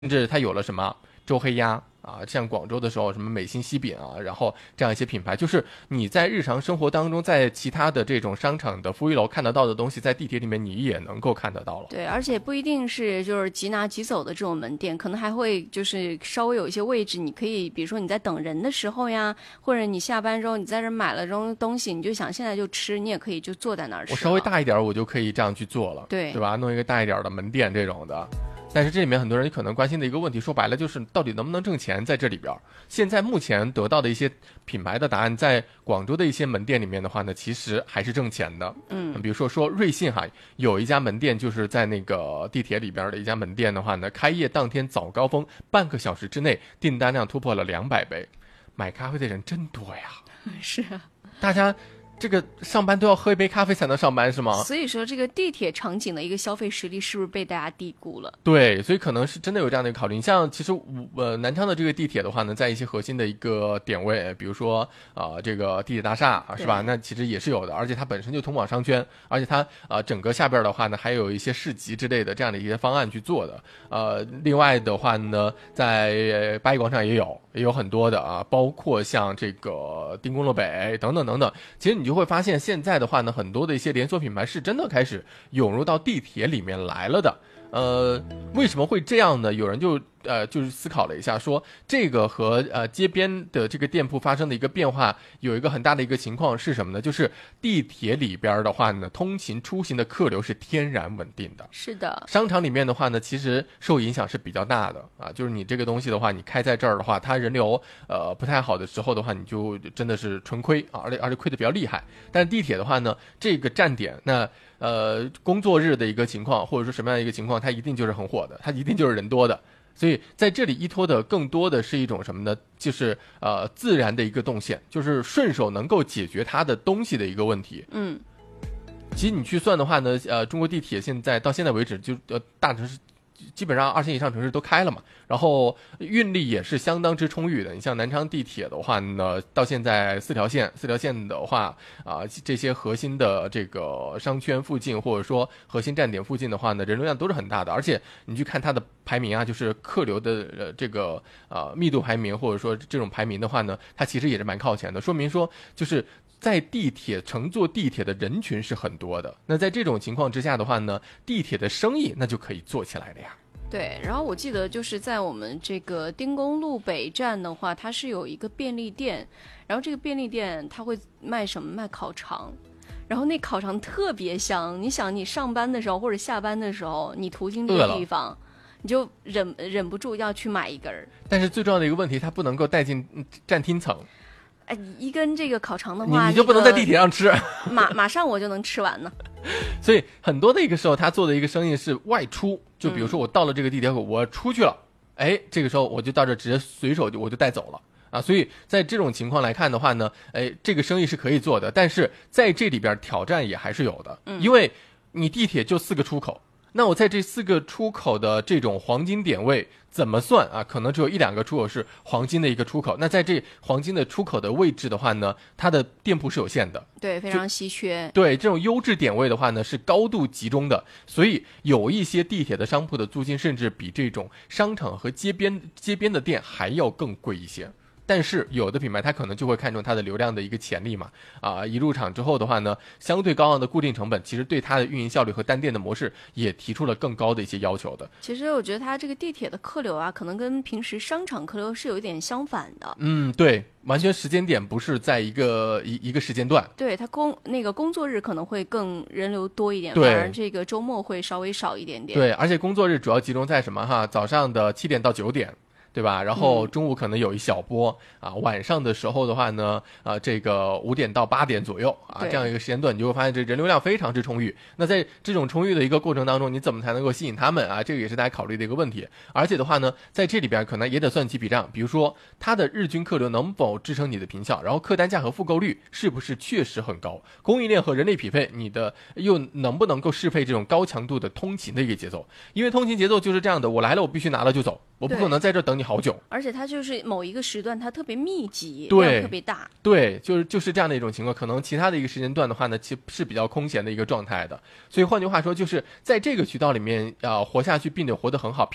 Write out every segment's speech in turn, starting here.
甚至它有了什么周黑鸭啊，像广州的时候什么美心西饼啊，然后这样一些品牌，就是你在日常生活当中，在其他的这种商场的负一楼看得到的东西，在地铁里面你也能够看得到了。 对，而且不一定是就是即拿即走的这种门店，可能还会就是稍微有一些位置，你可以比如说你在等人的时候呀，或者你下班之后你在这买了这种东西，你就想现在就吃，你也可以就坐在那儿吃。 我稍微大一点，我就可以这样去做了， 对对吧？弄一个大一点的门店这种的。但是这里面很多人可能关心的一个问题，说白了就是到底能不能挣钱在这里边。现在目前得到的一些品牌的答案，在广州的一些门店里面的话呢，其实还是挣钱的。比如说瑞幸哈，有一家门店就是在那个地铁里边的一家门店的话呢，开业当天早高峰半个小时之内订单量突破了200杯，买咖啡的人真多呀。 是啊， 大家这个上班都要喝一杯咖啡才能上班是吗？ 所以说这个地铁场景的一个消费实力是不是被大家低估了？ 对，所以可能是真的有这样的一个考虑。你像其实南昌的这个地铁的话呢，在一些核心的一个点位，比如说这个地铁大厦是吧？那其实也是有的，而且它本身就通往商圈，而且它整个下边的话呢，还有一些市集之类的这样的一些方案去做的。另外的话呢，在八一广场也有很多的包括像这个丁公路北等等等等。其实你就会发现，现在的话呢，很多的一些连锁品牌是真的开始涌入到地铁里面来了的。为什么会这样呢？有人就是思考了一下，说这个和街边的这个店铺发生的一个变化有一个很大的一个情况是什么呢？就是地铁里边的话呢，通勤出行的客流是天然稳定的。 是的， 商场里面的话呢，其实受影响是比较大的就是你这个东西的话，你开在这儿的话，它人流不太好的时候的话，你就真的是纯亏而且亏得比较厉害。但是地铁的话呢，这个站点那工作日的一个情况，或者说什么样的一个情况，它一定就是很火的，它一定就是人多的。所以在这里依托的更多的是一种什么呢？就是自然的一个动线，就是顺手能够解决它的东西的一个问题。其实你去算的话呢，中国地铁到现在为止就大城市基本上2线以上城市都开了嘛，然后运力也是相当之充裕的。你像南昌地铁的话呢，到现在4条线的话这些核心的这个商圈附近或者说核心站点附近的话呢，人流量都是很大的。而且你去看它的排名就是客流的这个密度排名或者说这种排名的话呢，它其实也是蛮靠前的，说明说就是在乘坐地铁的人群是很多的。那在这种情况之下的话呢，地铁的生意那就可以做起来了呀。 对，然后我记得就是在我们这个丁公路北站的话，它是有一个便利店，然后这个便利店它会卖什么？卖烤肠，然后那烤肠特别香。你想，你上班的时候或者下班的时候，你途经这个地方，你就忍不住要去买一根儿。 但是最重要的一个问题，它不能够带进站厅层。 一根这个烤肠的话， 你就不能在地铁上吃， 马上我就能吃完呢。 所以很多的一个时候，他做的一个生意是外出，就比如说我到了这个地铁口，我出去了，这个时候我就到这直接随手我就带走了所以在这种情况来看的话呢，这个生意是可以做的，但是在这里边挑战也还是有的，因为你地铁就4个出口。那我在这4个出口的这种黄金点位怎么算可能只有1-2个出口是黄金的一个出口。那在这黄金的出口的位置的话呢，它的店铺是有限的， 对，非常稀缺。 对，这种优质点位的话呢，是高度集中的，所以有一些地铁的商铺的租金甚至比这种商场和街边的店还要更贵一些。但是有的品牌它可能就会看重它的流量的一个潜力嘛，一入场之后的话呢，相对高昂的固定成本，其实对它的运营效率和单店的模式也提出了更高的一些要求的。 其实我觉得它这个地铁的客流可能跟平时商场客流是有一点相反的。 对，完全时间点不是在一个时间段。 对，它那个工作日可能会更人流多一点， 反而这个周末会稍微少一点点。 对，而且工作日主要集中在什么早上的7点到9点。对吧？然后中午可能有一小波晚上的时候的话呢，这个5点到8点左右这样一个时间段，你就会发现这人流量非常之充裕。那在这种充裕的一个过程当中，你怎么才能够吸引他们这个也是大家考虑的一个问题。而且的话呢，在这里边可能也得算几笔账，比如说它的日均客流能否支撑你的平效，然后客单价和复购率是不是确实很高，供应链和人力匹配，你的又能不能够适配这种高强度的通勤的一个节奏？因为通勤节奏就是这样的，我来了我必须拿了就走，我不可能在这等你好久。 而且它就是某一个时段它特别密集， 对， 量特别大。 对，就是这样的一种情况。可能其他的一个时间段的话呢，其实是比较空闲的一个状态的。所以换句话说，就是在这个渠道里面活下去并且活得很好，拼的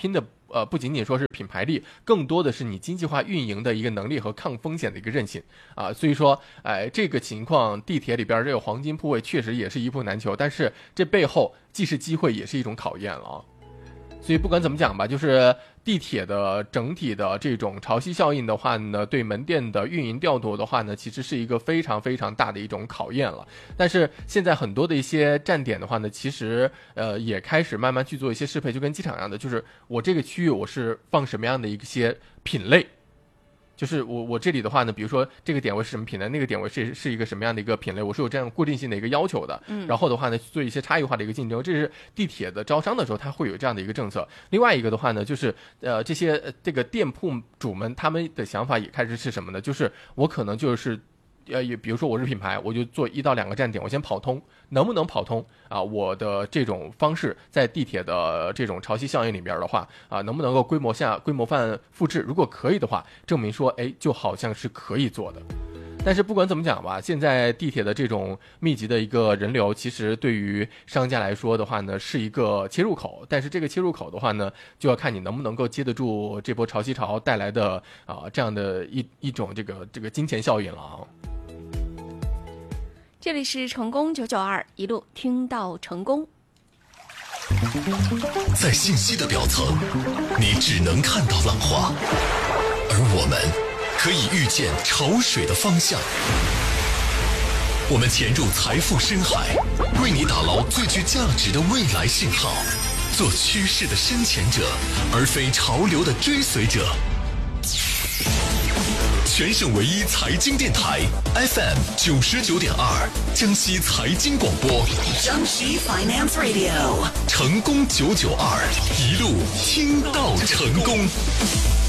不仅仅说是品牌力，更多的是你经济化运营的一个能力和抗风险的一个韧性啊。所以说，这个情况，地铁里边这个黄金铺位确实也是一铺难求，但是这背后既是机会，也是一种考验了啊。所以不管怎么讲吧，就是地铁的整体的这种潮汐效应的话呢，对门店的运营调度的话呢，其实是一个非常非常大的一种考验了。但是现在很多的一些站点的话呢，其实也开始慢慢去做一些适配，就跟机场一样的，就是我这个区域我是放什么样的一些品类。就是我这里的话呢，比如说这个点位是什么品类，那个点位是一个什么样的一个品类，我是有这样固定性的一个要求的。然后的话呢，做一些差异化的一个竞争，这是地铁的招商的时候它会有这样的一个政策。另外一个的话呢，就是这个店铺主们他们的想法也开始是什么呢？就是我可能就是比如说我是品牌，我就做1到2个站点，我先跑通，能不能跑通啊？我的这种方式在地铁的这种潮汐效应里边的话啊，能不能够规模范复制？如果可以的话，证明说，就好像是可以做的。但是不管怎么讲吧，现在地铁的这种密集的一个人流，其实对于商家来说的话呢，是一个切入口。但是这个切入口的话呢，就要看你能不能够接得住这波潮汐潮带来的这样的一种这个金钱效应了啊。 这里是成功992，一路听到成功。 在信息的表层，你只能看到浪花，而我们可以预见潮水的方向。我们潜入财富深海，为你打捞最具价值的未来信号，做趋势的深潜者，而非潮流的追随者。全省唯一财经电台 FM 99.2，江西财经广播， 江西 Finance Radio， 成功992，一路听到成功。